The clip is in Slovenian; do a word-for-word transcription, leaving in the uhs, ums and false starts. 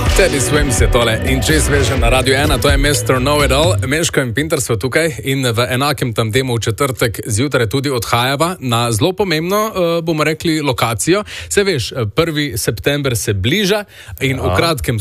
Teddy Swims je tole in če izvežem na Radio ena, to je mister Know-It-All. Meško in Pinter sva tukaj in v enakem tandemu v četrtek zjutraj tudi odhajava na zelo pomembno, uh, bomo rekli, lokacijo. Se veš, prvi september se bliža in ja. v kratkem